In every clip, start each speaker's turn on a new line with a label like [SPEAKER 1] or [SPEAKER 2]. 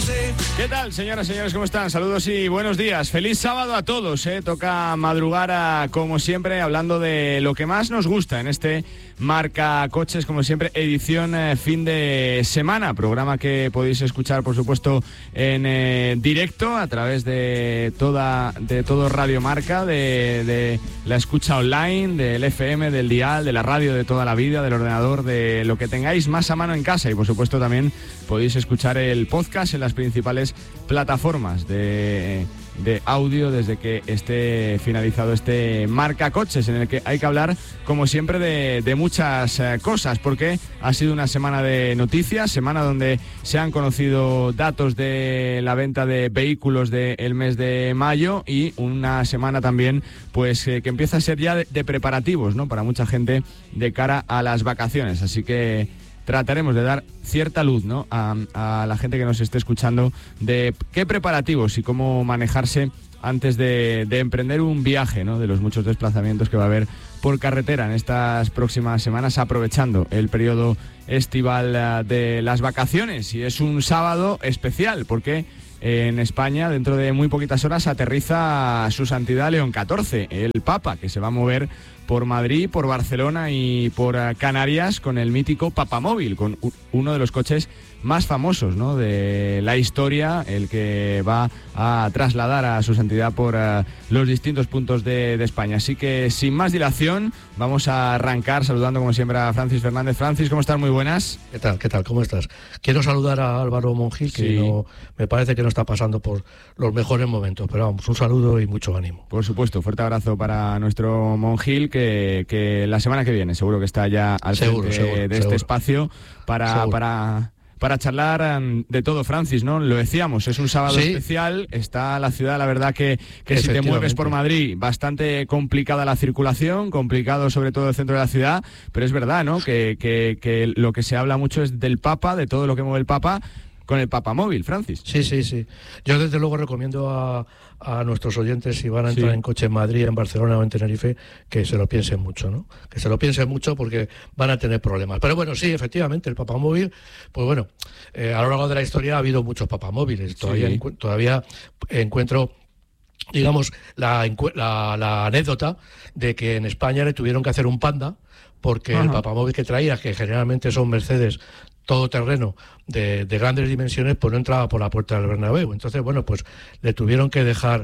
[SPEAKER 1] ¿Qué tal, señoras y señores? ¿Cómo están? Saludos y buenos días. Feliz sábado a todos, Toca madrugar, como siempre, hablando de lo que más nos gusta en este Marca Coches, como siempre, edición fin de semana. Programa que podéis escuchar, por supuesto, en directo a través de todo Radio Marca, de la escucha online, del FM, del dial, de la radio de toda la vida, del ordenador, de lo que tengáis más a mano en casa. Y, por supuesto, también podéis escuchar el podcast en las principales plataformas de audio desde que esté finalizado este Marca Coches, en el que hay que hablar, como siempre, de muchas cosas, porque ha sido una semana de noticias, semana donde se han conocido datos de la venta de vehículos del mes de mayo, y una semana también pues que empieza a ser ya de preparativos, ¿no?, para mucha gente de cara a las vacaciones. Así que trataremos de dar cierta luz, ¿no?, a la gente que nos esté escuchando, de qué preparativos y cómo manejarse antes de emprender un viaje, ¿no?, de los muchos desplazamientos que va a haber por carretera en estas próximas semanas, aprovechando el periodo estival de las vacaciones. Y es un sábado especial porque en España, dentro de muy poquitas horas, aterriza Su Santidad León XIV, el Papa, que se va a mover por Madrid, por Barcelona y por Canarias con el mítico Papamóvil, con uno de los coches más famosos, ¿no?, de la historia, el que va a trasladar a Su Santidad por los distintos puntos de España. Así que, sin más dilación, vamos a arrancar saludando, como siempre, a Francis Fernández. Francis, ¿cómo estás? Muy buenas.
[SPEAKER 2] ¿Qué tal? ¿Cómo estás? Quiero saludar a Álvaro Monjil, que
[SPEAKER 1] sí,
[SPEAKER 2] me parece que no está pasando por los mejores momentos, pero vamos, un saludo y mucho ánimo.
[SPEAKER 1] Por supuesto, fuerte abrazo para nuestro Monjil, que la semana que viene seguro que está ya al frente de este espacio para charlar de todo, Francis, ¿no? Lo decíamos, es un sábado especial, está la ciudad, la verdad que si te mueves por Madrid, bastante complicada la circulación, complicado sobre todo el centro de la ciudad, pero es verdad, ¿no?, que lo que se habla mucho es del Papa, de todo lo que mueve el Papa, con el Papamóvil, Francis.
[SPEAKER 2] Sí. Yo desde luego recomiendo a nuestros oyentes, si van a entrar en coche en Madrid, en Barcelona o en Tenerife, que se lo piensen mucho, ¿no? Que se lo piensen mucho porque van a tener problemas. Pero bueno, sí, efectivamente, el Papamóvil, pues bueno, a lo largo de la historia ha habido muchos Papamóviles. Todavía encuentro, digamos, la anécdota de que en España le tuvieron que hacer un Panda porque el Papamóvil que traía, que generalmente son Mercedes todoterreno de grandes dimensiones, pues no entraba por la puerta del Bernabéu. Entonces, bueno, pues le tuvieron que dejar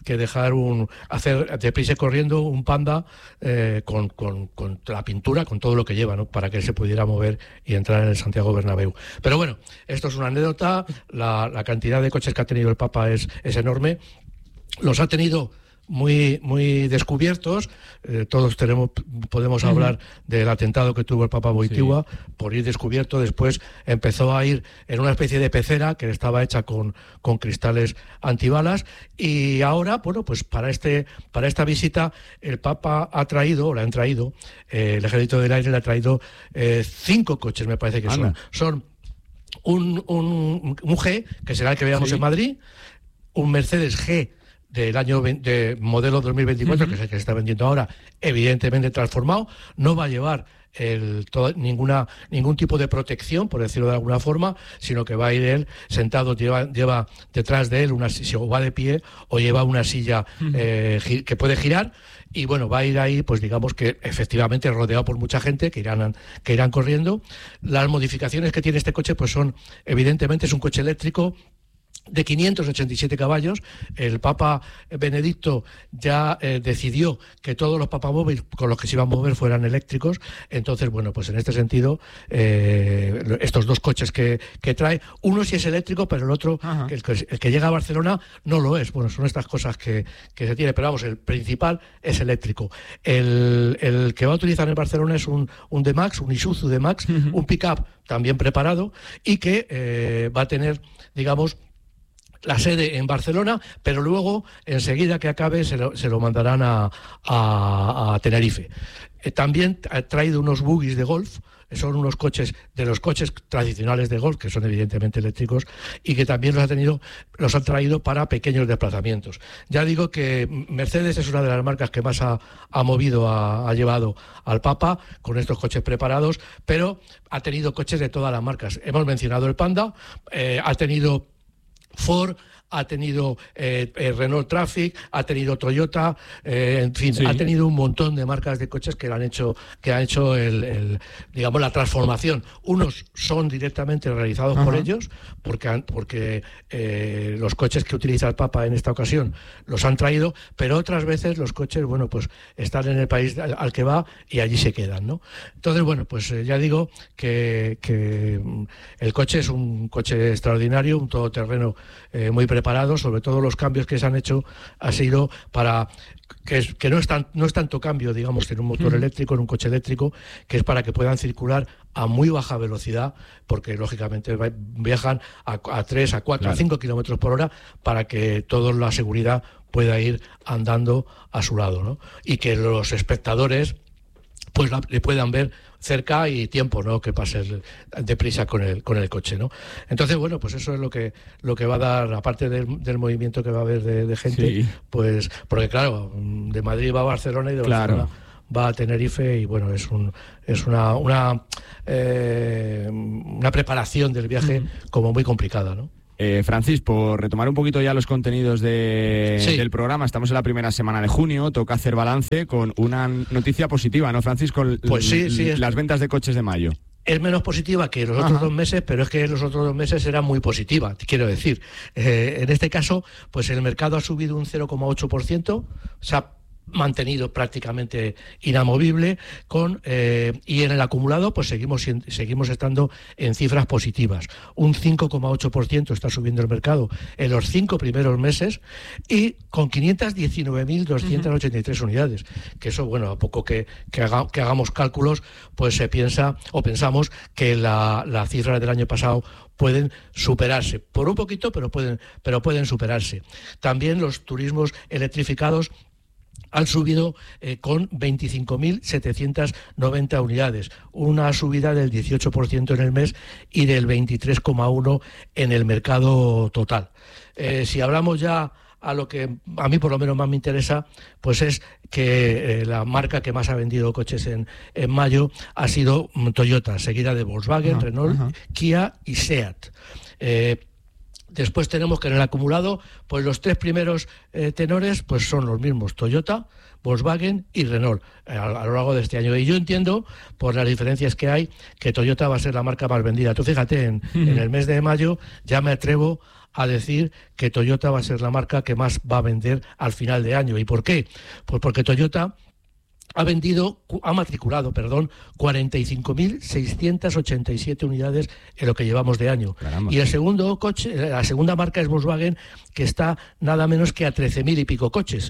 [SPEAKER 2] hacer deprisa y corriendo un Panda con la pintura, con todo lo que lleva, ¿no?, para que él se pudiera mover y entrar en el Santiago Bernabéu. Pero bueno, esto es una anécdota. La cantidad de coches que ha tenido el Papa es enorme. Los ha tenido muy descubiertos. Todos podemos hablar del atentado que tuvo el Papa Wojtyła, por ir descubierto. Después empezó a ir en una especie de pecera que estaba hecha con cristales antibalas, y ahora, bueno, pues para esta visita el Papa le han traído, el Ejército del Aire le ha traído 5 coches, me parece que son un G, que será el que veamos en Madrid, un Mercedes G del año de modelo 2024, que es el que se está vendiendo ahora, evidentemente transformado. No va a llevar ningún tipo de protección, por decirlo de alguna forma, sino que va a ir él sentado, lleva detrás de él una silla, o va de pie, o lleva una silla que puede girar. Y bueno, va a ir ahí, pues digamos que efectivamente rodeado por mucha gente que irán corriendo. Las modificaciones que tiene este coche, pues evidentemente es un coche eléctrico de 587 caballos. El Papa Benedicto ya decidió que todos los Papamóviles con los que se iban a mover fueran eléctricos. Entonces, bueno, pues en este sentido, estos 2 coches que trae, uno sí es eléctrico, pero el otro, el que llega a Barcelona, no lo es. Bueno, son estas cosas que se tiene, pero vamos, el principal es eléctrico. El que va a utilizar en Barcelona es un D-Max, un Isuzu D-Max, un pick-up también preparado, y que va a tener, digamos, la sede en Barcelona, pero luego, enseguida que acabe, se lo mandarán a Tenerife. También ha traído unos buggies de golf, son unos coches, de los coches tradicionales de golf, que son evidentemente eléctricos, y que también los han traído para pequeños desplazamientos. Ya digo que Mercedes es una de las marcas que más ha llevado al Papa con estos coches preparados, pero ha tenido coches de todas las marcas. Hemos mencionado el Panda, ha tenido Ford, ha tenido Renault Traffic, ha tenido Toyota, en fin, sí. Ha tenido un montón de marcas de coches que han hecho digamos, la transformación. Unos son directamente realizados por ellos, porque los coches que utiliza el Papa en esta ocasión los han traído, pero otras veces los coches, bueno, pues están en el país al que va y allí se quedan, ¿no? Entonces, bueno, pues ya digo que el coche es un coche extraordinario, un todoterreno muy preparado. Sobre todo los cambios que se han hecho ha sido para que no es tanto cambio, digamos, en un motor eléctrico, en un coche eléctrico, que es para que puedan circular a muy baja velocidad, porque lógicamente viajan a 3, a 4, a 5 kilómetros por hora, para que toda la seguridad pueda ir andando a su lado, ¿no? Y que los espectadores pues le puedan ver cerca y tiempo, ¿no?, que pase deprisa con el coche, ¿no? Entonces, bueno, pues eso es lo que va a dar, aparte del movimiento que va a haber de gente, sí. Pues, porque claro, de Madrid va a Barcelona y de Barcelona va a Tenerife, y bueno, es una preparación del viaje como muy complicada, ¿no?
[SPEAKER 1] Francis, por retomar un poquito ya los contenidos del programa, estamos en la primera semana de junio, toca hacer balance con una noticia positiva, ¿no, Francis? Con las ventas de coches de mayo.
[SPEAKER 2] Es menos positiva que los otros 2 meses, pero es que los otros 2 meses era muy positiva, quiero decir. En este caso, pues el mercado ha subido un 0,8%, o sea, mantenido prácticamente inamovible y en el acumulado pues seguimos estando en cifras positivas. Un 5,8% está subiendo el mercado en los 5 primeros meses y con 519.283 unidades, que eso, bueno, a poco que hagamos cálculos, pues se piensa o pensamos que la cifra del año pasado pueden superarse por un poquito, pero pueden superarse. También los turismos electrificados han subido con 25.790 unidades, una subida del 18% en el mes y del 23,1% en el mercado total. Si hablamos ya a lo que a mí por lo menos más me interesa, pues es que la marca que más ha vendido coches en mayo ha sido Toyota, seguida de Volkswagen, Renault, Kia y SEAT. Después tenemos que en el acumulado, pues los 3 primeros tenores pues son los mismos, Toyota, Volkswagen y Renault a lo largo de este año. Y yo entiendo, por las diferencias que hay, que Toyota va a ser la marca más vendida. Tú fíjate, en el mes de mayo ya me atrevo a decir que Toyota va a ser la marca que más va a vender al final de año. ¿Y por qué? Pues porque Toyota ha matriculado 45.687 unidades en lo que llevamos de año. Caramba. Y el segundo coche, la segunda marca es Volkswagen, que está nada menos que a 13.000 y pico coches.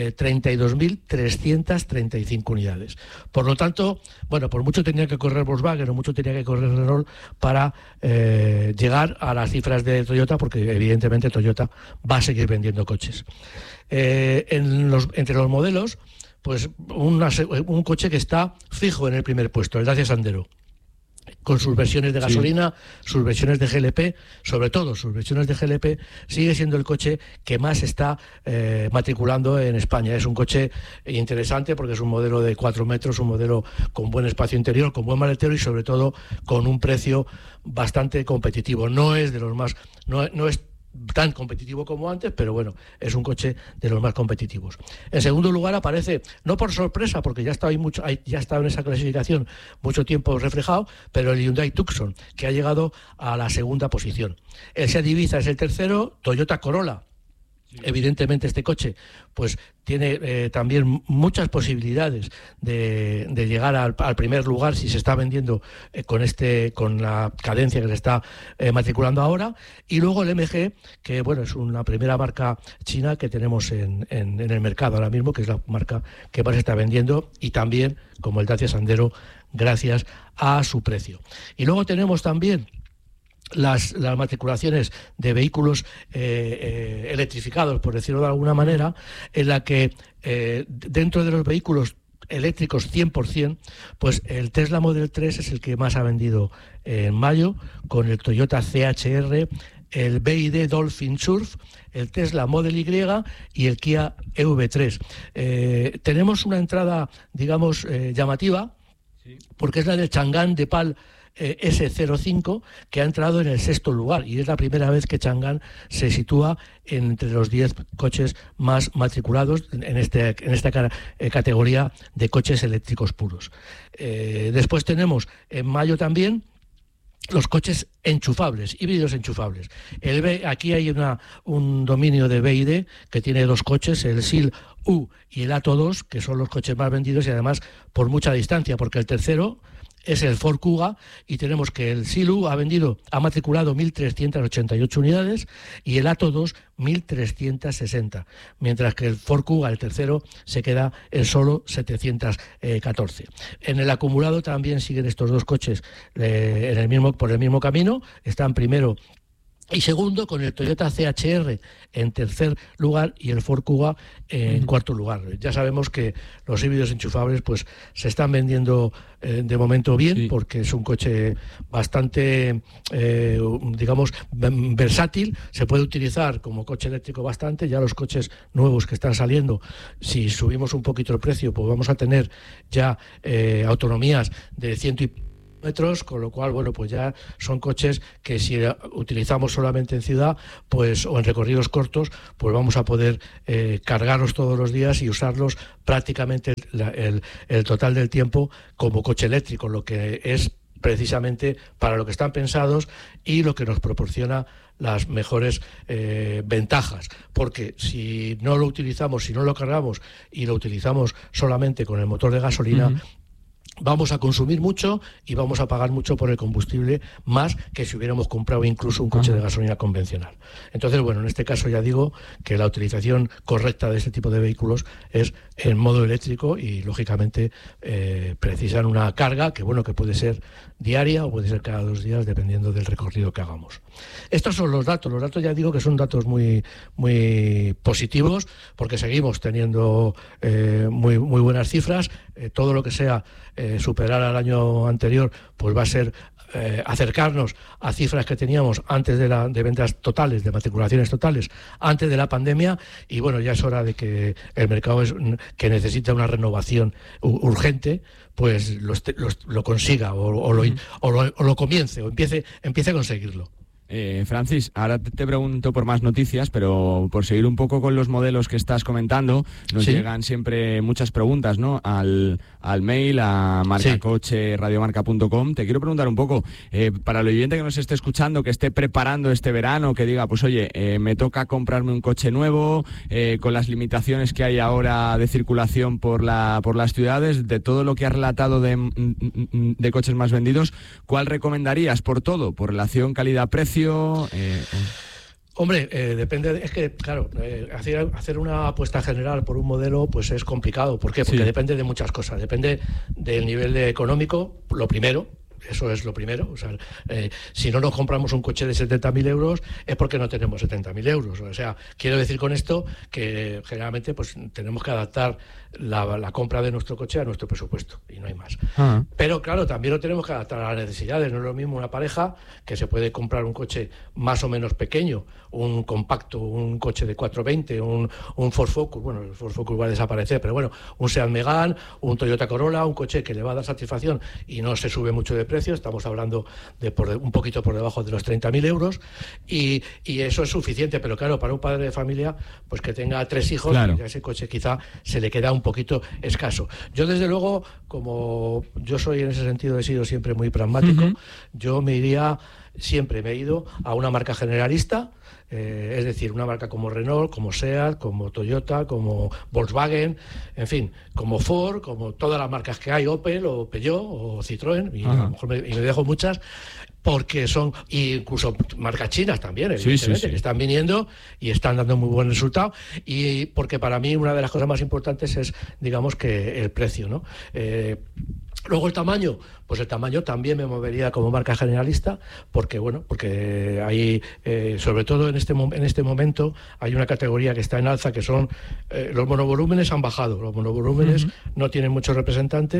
[SPEAKER 2] 32.335 unidades. Por lo tanto, bueno, por mucho tenía que correr Volkswagen o mucho tenía que correr Renault para llegar a las cifras de Toyota, porque evidentemente Toyota va a seguir vendiendo coches. Entre los modelos, pues un coche que está fijo en el primer puesto, el Dacia Sandero, con sus versiones de gasolina, sus versiones de GLP, sobre todo sus versiones de GLP, sigue siendo el coche que más está matriculando en España. Es un coche interesante porque es un modelo de 4 metros, un modelo con buen espacio interior, con buen maletero y sobre todo con un precio bastante competitivo. No es de los más, no es tan competitivo como antes, pero bueno, es un coche de los más competitivos. En segundo lugar aparece, no por sorpresa, porque ya está ya está en esa clasificación mucho tiempo reflejado, pero el Hyundai Tucson, que ha llegado a la segunda posición. El Seat Ibiza es el tercero, Toyota Corolla. Evidentemente este coche pues tiene también muchas posibilidades de llegar al primer lugar si se está vendiendo con la cadencia que se está matriculando ahora. Y luego el MG, que bueno, es una primera marca china que tenemos en el mercado ahora mismo, que es la marca que más está vendiendo, y también como el Dacia Sandero, gracias a su precio. Y luego tenemos también las matriculaciones de vehículos electrificados, por decirlo de alguna manera, en la que dentro de los vehículos eléctricos 100%, pues el Tesla Model 3 es el que más ha vendido en mayo, con el Toyota CHR, el BYD Dolphin Surf, el Tesla Model Y y el Kia EV3. Tenemos una entrada, digamos, llamativa, porque es la del Chang'an Depal S05, que ha entrado en el 6º lugar, y es la primera vez que Chang'an se sitúa entre los 10 coches más matriculados en esta categoría de coches eléctricos puros. Después tenemos en mayo también los coches enchufables, híbridos enchufables. Aquí hay un dominio de BYD que tiene 2 coches, el SEAL U y el Atto 2, que son los coches más vendidos y además por mucha distancia, porque el tercero es el Ford Kuga, y tenemos que el SEAL U ha matriculado 1.388 unidades y el Atto 2 1.360, mientras que el Ford Kuga, el tercero, se queda en solo 714. En el acumulado también siguen estos 2 coches por el mismo camino, están primero y segundo con el Toyota CHR en tercer lugar y el Ford Kuga en cuarto lugar. Ya sabemos que los híbridos enchufables pues se están vendiendo de momento bien, porque es un coche bastante, digamos, versátil. Se puede utilizar como coche eléctrico bastante. Ya los coches nuevos que están saliendo, si subimos un poquito el precio, pues vamos a tener ya autonomías de 100 y metros, con lo cual, bueno, pues ya son coches que si utilizamos solamente en ciudad, pues, o en recorridos cortos, pues vamos a poder cargarlos todos los días y usarlos prácticamente el total del tiempo como coche eléctrico, lo que es precisamente para lo que están pensados y lo que nos proporciona las mejores ventajas, porque si no lo utilizamos, si no lo cargamos y lo utilizamos solamente con el motor de gasolina, vamos a consumir mucho y vamos a pagar mucho por el combustible, más que si hubiéramos comprado incluso un coche de gasolina convencional. Entonces, bueno, en este caso ya digo que la utilización correcta de este tipo de vehículos es en modo eléctrico y, lógicamente, precisan una carga que, bueno, que puede ser diaria o puede ser cada 2 días, dependiendo del recorrido que hagamos. Estos son los datos. Los datos ya digo que son datos muy, muy positivos, porque seguimos teniendo muy buenas cifras. Todo lo que sea superar al año anterior, pues va a ser acercarnos a cifras que teníamos antes de ventas totales, de matriculaciones totales, antes de la pandemia, y bueno, ya es hora de que el mercado que necesita una renovación urgente, pues lo consiga o lo comience o empiece a conseguirlo.
[SPEAKER 1] Francis, ahora te pregunto por más noticias, pero por seguir un poco con los modelos que estás comentando, nos llegan siempre muchas preguntas, ¿no? Al mail, a marcacoche@radiomarca.com. Te quiero preguntar un poco, para el oyente que nos esté escuchando, que esté preparando este verano, que diga, pues oye, me toca comprarme un coche nuevo, con las limitaciones que hay ahora de circulación por las ciudades, de todo lo que has relatado de coches más vendidos, ¿cuál recomendarías por todo? ¿Por relación calidad-precio?
[SPEAKER 2] Hombre, depende, es que, claro, hacer una apuesta general por un modelo pues es complicado. ¿Por qué? Porque depende de muchas cosas. Depende del nivel económico, lo primero. Eso es lo primero. O sea, si no nos compramos un coche de 70.000 euros es porque no tenemos 70.000 euros. O sea, quiero decir con esto que generalmente pues tenemos que adaptar la compra de nuestro coche a nuestro presupuesto, y no hay más. Pero claro, también lo tenemos que adaptar a las necesidades. No es lo mismo una pareja que se puede comprar un coche más o menos pequeño, un compacto, un coche de 420, un Ford Focus. Bueno, el Ford Focus va a desaparecer, pero bueno, un Seat Megane, un Toyota Corolla, un coche que le va a dar satisfacción y no se sube mucho de precio. Estamos hablando de un poquito por debajo de los 30.000 euros, y eso es suficiente. Pero claro, para un padre de familia pues que tenga 3 hijos, claro, ese coche quizá se le queda un poquito escaso. Yo, desde luego, como yo soy en ese sentido, he sido siempre muy pragmático, yo me he ido a una marca generalista, es decir, una marca como Renault, como Seat, como Toyota, como Volkswagen, en fin, como Ford, como todas las marcas que hay, Opel o Peugeot o Citroën, y a lo mejor me dejo muchas, porque son incluso marcas chinas también, evidentemente, que están viniendo y están dando muy buen resultado, y porque para mí una de las cosas más importantes es, digamos, que el precio, ¿no? Luego el tamaño, pues el tamaño también me movería como marca generalista, porque hay, sobre todo en este momento, hay una categoría que está en alza, que son los monovolúmenes. Han bajado, los monovolúmenes no tienen muchos representantes,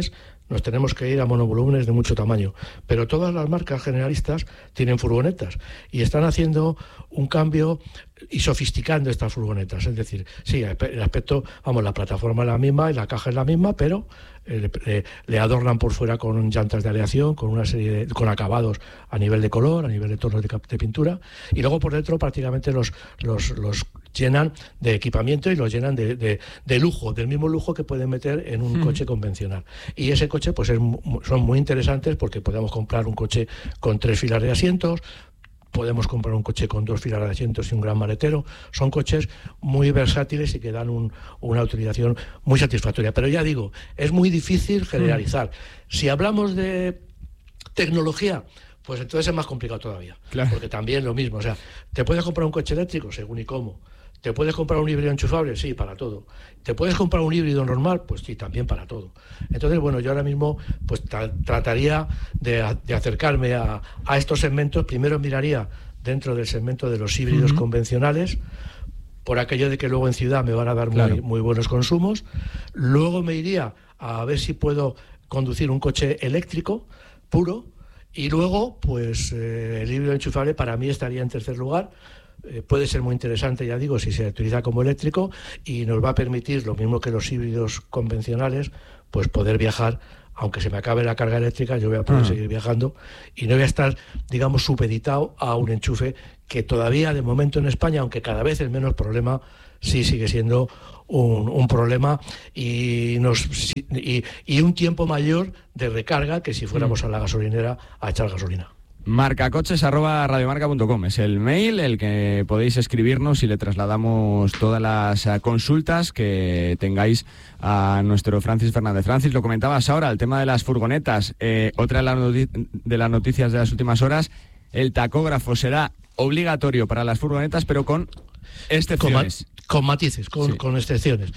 [SPEAKER 2] nos tenemos que ir a monovolúmenes de mucho tamaño. Pero todas las marcas generalistas tienen furgonetas y están haciendo un cambio y sofisticando estas furgonetas. Es decir, sí, el aspecto, vamos, la plataforma es la misma y la caja es la misma, pero le adornan por fuera con llantas de aleación, con una serie con acabados a nivel de color, a nivel de tonos de pintura, y luego por dentro prácticamente los llenan de equipamiento y los llenan de lujo, del mismo lujo que pueden meter en un coche convencional. Y ese coche pues son muy interesantes porque podemos comprar un coche con 3 filas de asientos, podemos comprar un coche con 2 filas de asientos y un gran maletero. Son coches muy versátiles y que dan una utilización muy satisfactoria. Pero ya digo, es muy difícil generalizar. Si hablamos de tecnología, pues entonces es más complicado todavía. Claro. Porque también lo mismo. O sea, ¿te puedes comprar un coche eléctrico? Según y cómo. ¿Te puedes comprar un híbrido enchufable? Sí, para todo. ¿Te puedes comprar un híbrido normal? Pues sí, también para todo. Entonces, bueno, yo ahora mismo pues trataría de acercarme a estos segmentos. Primero miraría dentro del segmento de los híbridos convencionales, por aquello de que luego en ciudad me van a dar muy buenos consumos. Luego me iría a ver si puedo conducir un coche eléctrico puro. Y luego, pues el híbrido enchufable para mí estaría en tercer lugar. Puede ser muy interesante, ya digo, si se utiliza como eléctrico y nos va a permitir, lo mismo que los híbridos convencionales, pues poder viajar. Aunque se me acabe la carga eléctrica, yo voy a poder seguir viajando y no voy a estar, digamos, supeditado a un enchufe que todavía, de momento en España, aunque cada vez es menos problema, sí sigue siendo un problema y un tiempo mayor de recarga que si fuéramos a la gasolinera a echar gasolina.
[SPEAKER 1] marcacoches@radiomarca.com es el mail, el que podéis escribirnos y le trasladamos todas las consultas que tengáis a nuestro Francis Fernández. Francis, lo comentabas ahora, el tema de las furgonetas. Otra de las noticias de las últimas horas, el tacógrafo será obligatorio para las furgonetas, pero con excepciones.
[SPEAKER 2] Con matices, con excepciones.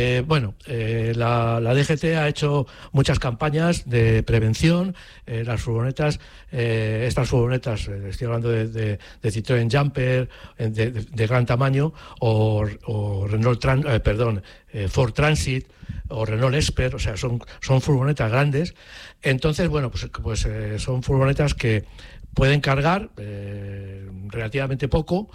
[SPEAKER 2] La DGT ha hecho muchas campañas de prevención. Las furgonetas, estas furgonetas, estoy hablando de Citroën Jumper, de gran tamaño, o Renault Ford Transit o Renault Esper, o sea, son furgonetas grandes. Entonces, bueno, pues son furgonetas que pueden cargar relativamente poco,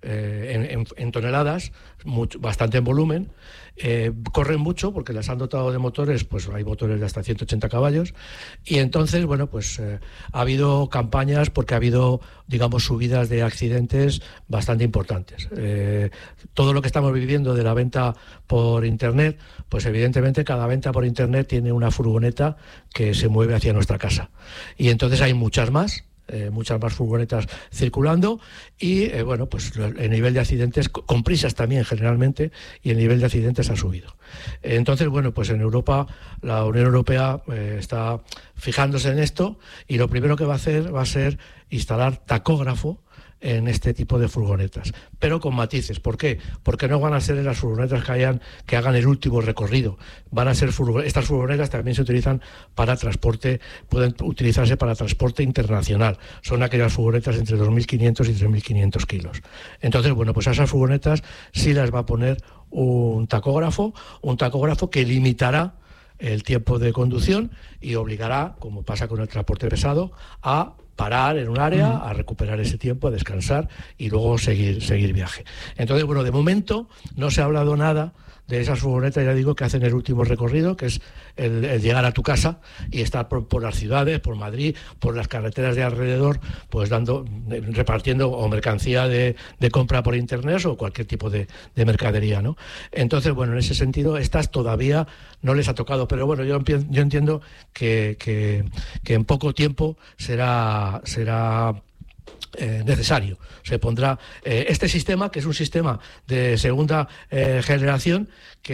[SPEAKER 2] en toneladas, bastante en volumen, corren mucho porque las han dotado de motores, pues hay motores de hasta 180 caballos, y entonces, bueno, pues ha habido campañas porque ha habido, digamos, subidas de accidentes bastante importantes. Todo lo que estamos viviendo de la venta por Internet, pues evidentemente cada venta por Internet tiene una furgoneta que se mueve hacia nuestra casa, y entonces hay muchas más furgonetas circulando y pues el nivel de accidentes, con prisas también generalmente, y el nivel de accidentes ha subido. Entonces, bueno, pues en Europa, la Unión Europea está fijándose en esto, y lo primero que va a hacer va a ser instalar tacógrafo en este tipo de furgonetas, pero con matices. ¿Por qué? Porque no van a ser las furgonetas que hagan el último recorrido. Van a ser estas furgonetas también se utilizan para transporte, pueden utilizarse para transporte internacional. Son aquellas furgonetas entre 2.500 y 3.500 kilos. Entonces, bueno, pues a esas furgonetas sí las va a poner un tacógrafo que limitará el tiempo de conducción y obligará, como pasa con el transporte pesado, a parar en un área, a recuperar ese tiempo, a descansar y luego seguir viaje. Entonces, bueno, de momento no se ha hablado nada de esas furgonetas, ya digo, que hacen el último recorrido, que es el llegar a tu casa y estar por las ciudades, por Madrid, por las carreteras de alrededor, pues repartiendo o mercancía de compra por internet o cualquier tipo de mercadería, ¿no? Entonces, bueno, en ese sentido, estas todavía no les ha tocado, pero bueno, yo entiendo que en poco tiempo será necesario. Se pondrá este sistema, que es un sistema de segunda generación,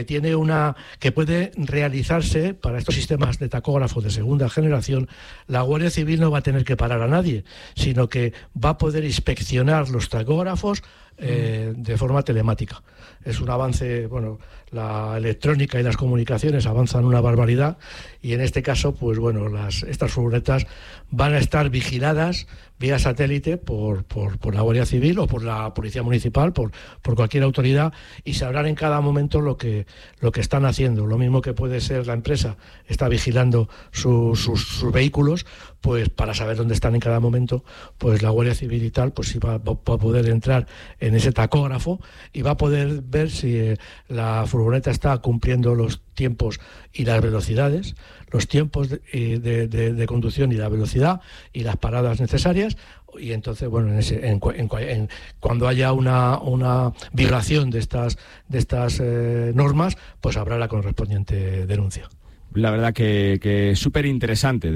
[SPEAKER 2] que puede realizarse para estos sistemas de tacógrafo de segunda generación. La Guardia Civil no va a tener que parar a nadie, sino que va a poder inspeccionar los tacógrafos de forma telemática. Es un avance, bueno, la electrónica y las comunicaciones avanzan una barbaridad, y en este caso, pues bueno, estas furgonetas van a estar vigiladas vía satélite por la Guardia Civil o por la Policía Municipal, por cualquier autoridad, y sabrán en cada momento lo que están haciendo. Lo mismo que puede ser la empresa está vigilando sus vehículos, pues para saber dónde están en cada momento, pues la Guardia Civil y tal, pues sí va a poder entrar en ese tacógrafo y va a poder ver si la furgoneta está cumpliendo los tiempos y las velocidades, los tiempos de conducción y la velocidad y las paradas necesarias. Y entonces, bueno, cuando haya una violación de estas normas, pues habrá la correspondiente denuncia.
[SPEAKER 1] La verdad que es súper interesante,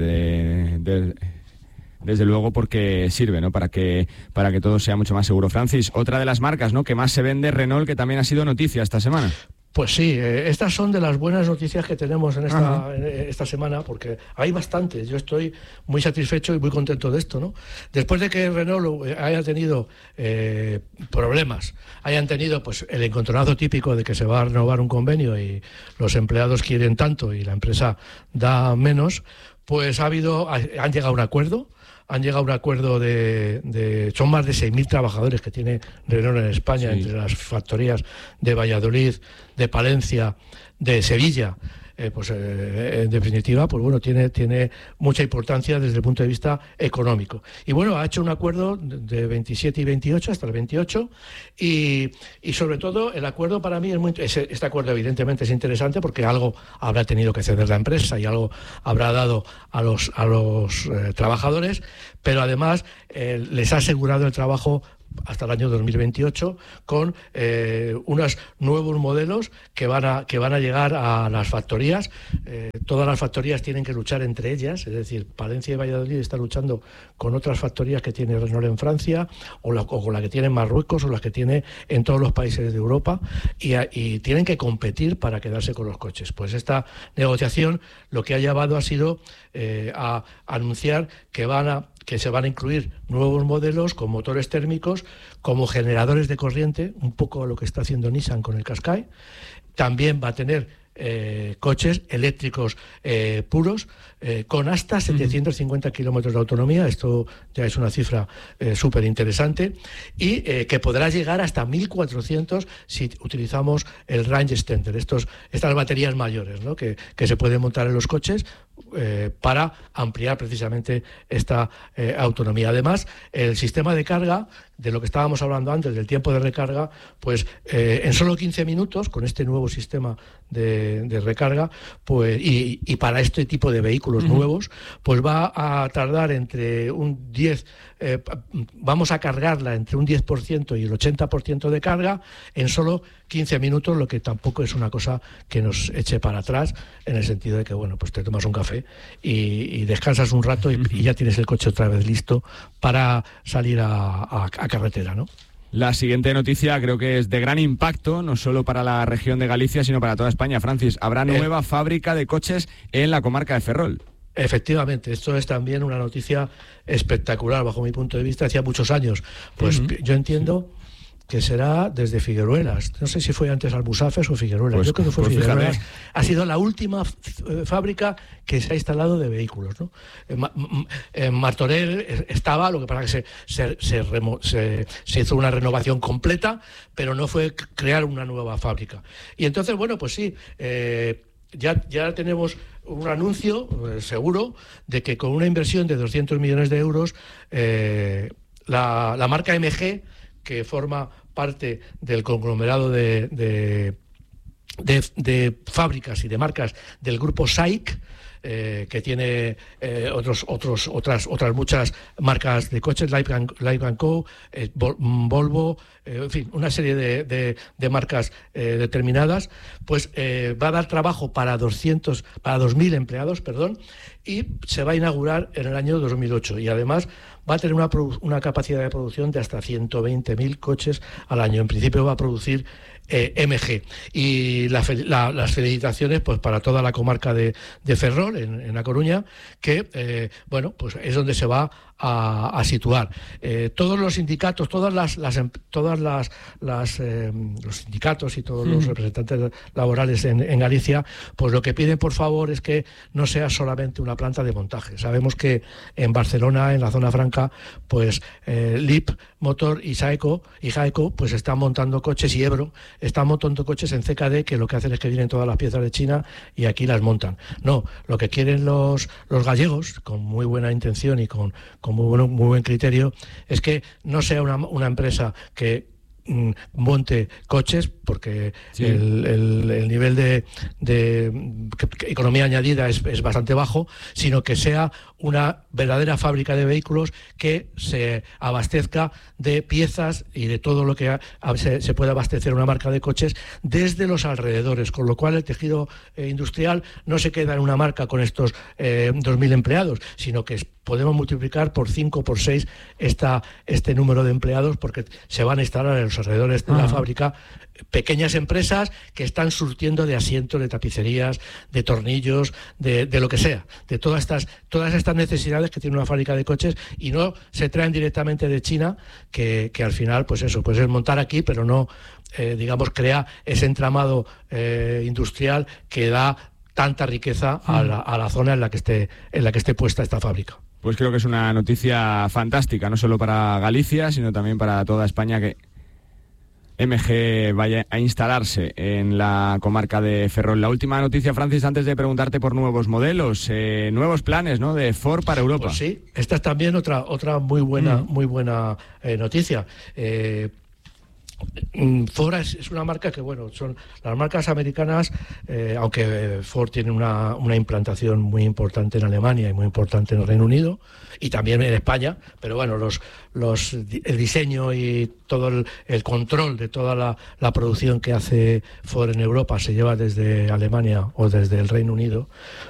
[SPEAKER 1] desde luego, porque sirve, ¿no?, para que todo sea mucho más seguro. Francis, otra de las marcas, ¿no?, que más se vende, Renault, que también ha sido noticia esta semana.
[SPEAKER 2] Pues sí, estas son de las buenas noticias que tenemos en esta semana, porque hay bastantes. Yo estoy muy satisfecho y muy contento de esto, ¿no? Después de que Renault haya tenido problemas, hayan tenido pues el encontronazo típico de que se va a renovar un convenio y los empleados quieren tanto y la empresa da menos, pues han llegado a un acuerdo. Han llegado a un acuerdo son más de 6.000 trabajadores que tiene Renault en España, sí, entre las factorías de Valladolid, de Palencia, de Sevilla. En definitiva, pues bueno, tiene mucha importancia desde el punto de vista económico. Y bueno, ha hecho un acuerdo de 27 y 28 hasta el 28 y sobre todo el acuerdo para mí este acuerdo evidentemente es interesante porque algo habrá tenido que ceder la empresa y algo habrá dado a los trabajadores, pero además les ha asegurado el trabajo hasta el año 2028 con unos nuevos modelos que van a llegar a las factorías. Todas las factorías tienen que luchar entre ellas, es decir, Palencia y Valladolid están luchando con otras factorías que tiene Renault en Francia o con la que tiene en Marruecos o las que tiene en todos los países de Europa y tienen que competir para quedarse con los coches. Pues esta negociación lo que ha llevado ha sido a anunciar que se van a incluir nuevos modelos con motores térmicos, como generadores de corriente, un poco lo que está haciendo Nissan con el Qashqai. También va a tener coches eléctricos puros con hasta 750 kilómetros de autonomía. Esto ya es una cifra súper interesante y que podrá llegar hasta 1.400 si utilizamos el range extender, estas baterías mayores, ¿no?, que se pueden montar en los coches para ampliar precisamente esta autonomía. Además, el sistema de carga, de lo que estábamos hablando antes, del tiempo de recarga, pues en solo 15 minutos, con este nuevo sistema de recarga, pues y para este tipo de vehículos nuevos, pues va a tardar entre un 10%, vamos a cargarla entre un 10% y el 80% de carga en solo 15 minutos, lo que tampoco es una cosa que nos eche para atrás, en el sentido de que, bueno, pues te tomas un café y descansas un rato y ya tienes el coche otra vez listo para salir a carretera, ¿no?
[SPEAKER 1] La siguiente noticia creo que es de gran impacto, no solo para la región de Galicia, sino para toda España. Francis, habrá nueva fábrica de coches en la comarca de Ferrol.
[SPEAKER 2] Efectivamente, esto es también una noticia espectacular bajo mi punto de vista. Hacía muchos años, pues yo entiendo que será desde Figueruelas. No sé si fue antes Almusafes o Figueruelas. Yo creo que fue Figueruelas. Ha sido la última fábrica que se ha instalado de vehículos, ¿no? En Martorell estaba, lo que pasa que se hizo una renovación completa, pero no fue crear una nueva fábrica. Y entonces, bueno, pues sí, ya tenemos un anuncio seguro de que con una inversión de 200 millones de euros, la marca MG, que forma parte del conglomerado de fábricas y de marcas del grupo SAIC, que tiene otras muchas marcas de coches, Live & Co, Volvo, en fin, una serie de marcas determinadas, pues va a dar trabajo para 2.000 empleados, y se va a inaugurar en el año 2008 y además va a tener una capacidad de producción de hasta 120.000 coches al año. En principio va a producir MG. Y las felicitaciones pues para toda la comarca de Ferrol, en A Coruña, que bueno, pues es donde se va a situar. Todos los sindicatos, los sindicatos y todos los representantes laborales en Galicia, pues lo que piden, por favor, es que no sea solamente una planta de montaje. Sabemos que en Barcelona, en la zona franca, pues LIP Motor y Jaeco pues están montando coches, y Ebro están montando coches en CKD, que lo que hacen es que vienen todas las piezas de China y aquí las montan. No, lo que quieren los gallegos, con muy buena intención y con muy buen criterio, es que no sea una empresa que monte coches, porque el nivel de economía añadida es bastante bajo, sino que sea una verdadera fábrica de vehículos que se abastezca de piezas y de todo lo que se puede abastecer una marca de coches desde los alrededores, con lo cual el tejido industrial no se queda en una marca con estos 2.000 empleados, sino que podemos multiplicar por 5 o por 6 este número de empleados, porque se van a instalar en los alrededores de la fábrica pequeñas empresas que están surtiendo de asientos, de tapicerías, de tornillos, de lo que sea, de todas estas necesidades que tiene una fábrica de coches, y no se traen directamente de China, que al final pues es montar aquí, pero no crea ese entramado industrial que da tanta riqueza a la zona en la que esté puesta esta fábrica.
[SPEAKER 1] Pues creo que es una noticia fantástica, no solo para Galicia, sino también para toda España, que MG vaya a instalarse en la comarca de Ferrol. La última noticia, Francis, antes de preguntarte por nuevos modelos, nuevos planes, ¿no?, de Ford para Europa.
[SPEAKER 2] Pues sí, esta es también otra muy buena noticia. Ford es una marca que, son las marcas americanas, aunque Ford tiene una implantación muy importante en Alemania y muy importante en el Reino Unido y también en España, pero el diseño y todo el control de toda la producción que hace Ford en Europa se lleva desde Alemania o desde el Reino Unido.